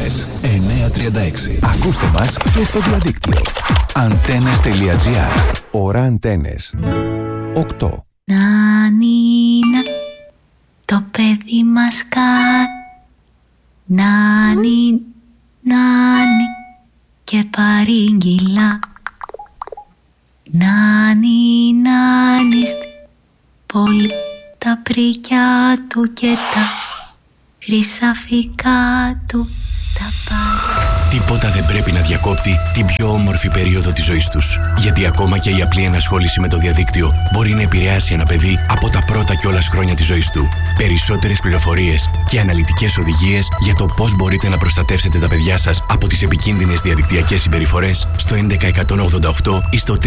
Αντένες 936. Ακούστε μας και στο διαδίκτυο. Antennes.gr. Ώρα Αντένες 8. Νάνινα, το παιδί μας νάνι, νάνι και παρήγγυλα. Νάνι, νάνι στην πόλη, τα πρικιά του και τα χρυσαφικά του τα πάρει. Τίποτα δεν πρέπει να διακόπτει την πιο όμορφη περίοδο της ζωής τους. Γιατί ακόμα και η απλή ενασχόληση με το διαδίκτυο μπορεί να επηρεάσει ένα παιδί από τα πρώτα κιόλας χρόνια της ζωής του. Περισσότερες πληροφορίες και αναλυτικές οδηγίες για το πώς μπορείτε να προστατεύσετε τα παιδιά σας από τις επικίνδυνες διαδικτυακές συμπεριφορές στο 11188 ή στο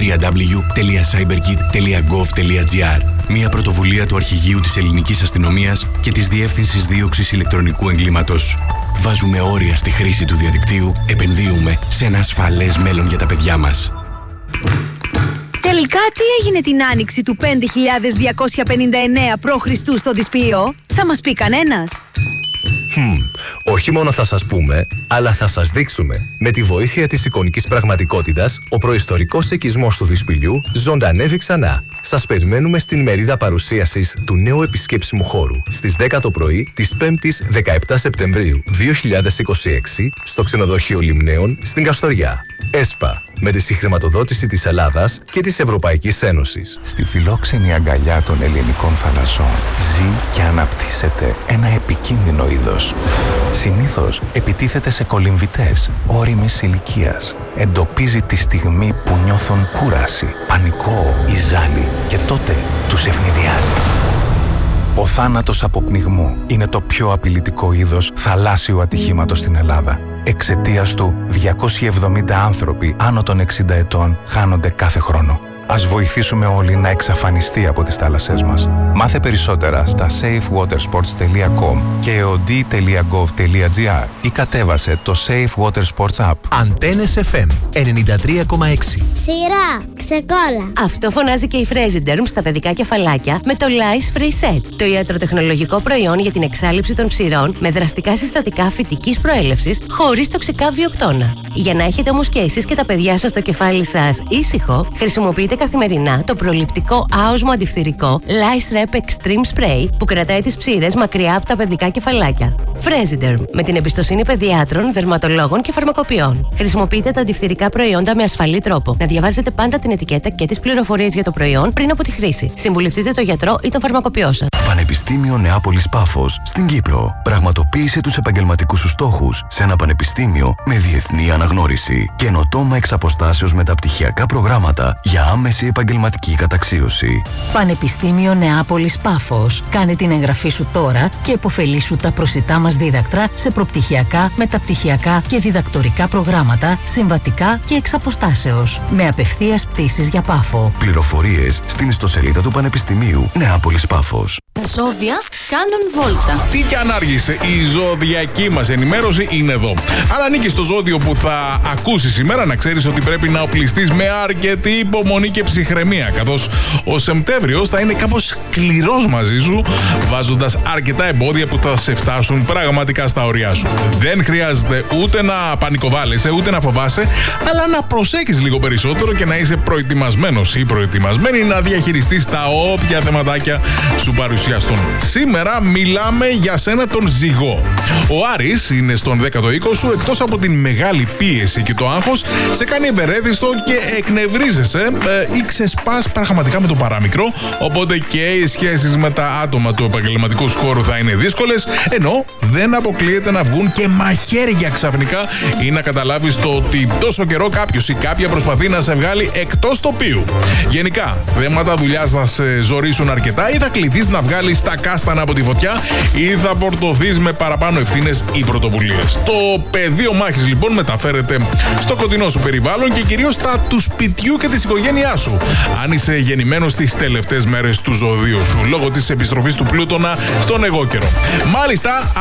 www.cyberkit.gov.gr. Μια πρωτοβουλία του Αρχηγείου της Ελληνικής Αστυνομίας και της Διεύθυνσης Δίωξης Ηλεκτρονικού Εγκλήματος. Βάζουμε όρια στη χρήση του διαδικτύου, επενδύουμε σε ένα ασφαλές μέλλον για τα παιδιά μας. Τελικά τι έγινε την άνοιξη του 5259 π.Χ. στο Δυσπύο? Θα μας πει κανένας? Όχι μόνο θα σας πούμε, αλλά θα σας δείξουμε. Με τη βοήθεια της εικονικής πραγματικότητας, ο προϊστορικός οικισμός του Δυσπηλιού ζωντανεύει ξανά. Σας περιμένουμε στην μερίδα παρουσίασης του νέου επισκέψιμου χώρου στις 10 το πρωί της 5ης 17 Σεπτεμβρίου 2026 στο ξενοδοχείο Λιμναίων στην Καστοριά. ΕΣΠΑ, με τη συγχρηματοδότηση της Ελλάδας και της Ευρωπαϊκής Ένωσης. Στη φιλόξενη αγκαλιά των ελληνικών θαλασσών ζει και αναπτύσσεται ένα επικίνδυνο είδος. Συνήθως επιτίθεται σε κολυμβητές όριμης ηλικίας. Εντοπίζει τη στιγμή που νιώθουν κούραση, πανικό ή ζάλι και τότε τους ευνηδιάζει. Ο θάνατος από πνιγμό είναι το πιο απειλητικό είδος θαλάσσιου ατυχήματος στην Ελλάδα. Εξαιτίας του, 270 άνθρωποι άνω των 60 ετών χάνονται κάθε χρόνο. Ας βοηθήσουμε όλοι να εξαφανιστεί από τις θάλασσές μας. Μάθε περισσότερα στα safewatersports.com και od.gov.gr ή κατέβασε το Safe Water Sports App. Αντένες FM 93,6. Σειρά, ξεκόλα. Αυτό φωνάζει και η Fresiderm στα παιδικά κεφαλάκια με το Lice Free Set. Το ιατροτεχνολογικό προϊόν για την εξάλειψη των ψηρών με δραστικά συστατικά φυτικής προέλευσης χωρίς τοξικά βιοκτώνα. Για να έχετε όμως και εσείς και τα παιδιά σας το κεφάλι σας ήσυχο, χρησιμοποιείτε καθημερινά το προληπτικό άοσμο αντιφθυρικό Lice Rep Extreme Spray που κρατάει τις ψήρες μακριά από τα παιδικά κεφαλάκια. Fresiderm, με την εμπιστοσύνη παιδιάτρων, δερματολόγων και φαρμακοποιών. Χρησιμοποιείτε τα αντιφθυρικά προϊόντα με ασφαλή τρόπο. Να διαβάζετε πάντα την ετικέτα και τις πληροφορίες για το προϊόν πριν από τη χρήση. Συμβουλευτείτε τον γιατρό ή τον φαρμακοποιό σας. Πανεπιστήμιο Νεάπολης Πάφος στην Κύπρο. Πραγματοποίησε τους επαγγελματικούς σου στόχους σε ένα πανεπιστήμιο με διεθνή αναγνώριση. Καινοτόμα εξ αποστάσεως μεταπτυχιακά προγράμματα για άμεση επαγγελματική καταξίωση. Πανεπιστήμιο Νεάπολης Πάφος. Κάνε την εγγραφή σου τώρα και επωφελήσου τα προσιτά μας δίδακτρα σε προπτυχιακά, μεταπτυχιακά και διδακτορικά προγράμματα, συμβατικά και εξ αποστάσεως. Με απευθείας πτήσεις για Πάφο. Πληροφορίες στην ιστοσελίδα του Πανεπιστημίου Νεάπολης Πάφος. Τα ζώδια κάνουν βόλτα. Τι κι αν άργησε, η ζωδιακή μας ενημέρωση είναι εδώ. Αν ανήκεις στο ζώδιο που θα ακούσεις σήμερα, να ξέρεις ότι πρέπει να οπλιστείς με αρκετή υπομονή και ψυχραιμία, καθώς ο Σεπτέμβριος θα είναι κάπως σκληρός μαζί σου, βάζοντας αρκετά εμπόδια που θα σε φτάσουν πραγματικά στα όρια σου. Δεν χρειάζεται ούτε να πανικοβάλλεσαι, ούτε να φοβάσαι, αλλά να προσέχεις λίγο περισσότερο και να είσαι προετοιμασμένος ή προετοιμασμένη να διαχειριστείς τα όποια θεματάκια σου παρουσιαστούν. Σήμερα μιλάμε για σένα τον Ζυγό. Ο Άρης είναι στον 10ο οίκο σου, εκτός από την μεγάλη πίεση και το άγχος, σε κάνει ευερέθιστο και εκνευρίζεσαι ή ξεσπάς πραγματικά με το παράμικρο, οπότε και οι σχέσεις με τα άτομα του επαγγελματικού χώρου θα είναι δύσκολες, ενώ δεν αποκλείεται να βγουν και μαχαίρια ξαφνικά ή να καταλάβεις το ότι τόσο καιρό κάποιος ή κάποια προσπαθεί να σε βγάλει εκτός τοπίου. Γενικά, θέματα δουλειάς θα σε ζορίσουν αρκετά ή θα κληθείς να βγάλεις τα κάστανα από τη φωτιά ή θα φορτωθείς με παραπάνω ευθύνες ή πρωτοβουλίες. Το πεδίο μάχης λοιπόν μεταφέρεται στο κοντινό σου περιβάλλον και κυρίως στα του σπιτιού και της οικογένειάς σου, αν είσαι γεννημένος στις τελευταίες μέρες του ζωδίου σου, λόγω της επιστροφής του Πλούτονα στον εγώ καιρό. Μάλιστα,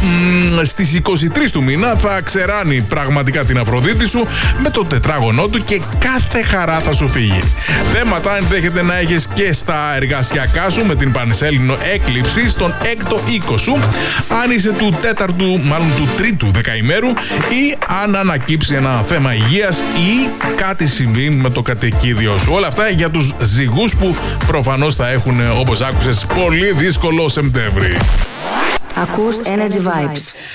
στις 23 του μήνα θα ξεράνει πραγματικά την Αφροδίτη σου με το τετράγωνό του και κάθε χαρά θα σου φύγει. Θέματα ενδέχεται να έχεις και στα εργασιακά σου με την Πανσέλινο ενδεχόμενο έκλειψη στον έκτο οίκο σου, αν είσαι του τρίτου δεκαημέρου ή αν ανακύψει ένα θέμα υγείας ή κάτι συμβεί με το κατοικίδιο σου. Όλα αυτά για τους ζυγούς που προφανώς θα έχουν, όπως άκουσες, πολύ δύσκολο Σεπτέμβρη. Ακούς Energy Vibes.